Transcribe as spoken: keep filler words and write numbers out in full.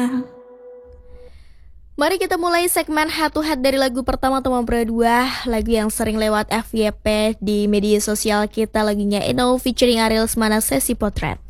Mari kita mulai segmen head to head dari lagu pertama Toma Berdua, lagu yang sering lewat F Y P di media sosial kita, lagunya Eno featuring Ariel Semana Sesi Potret.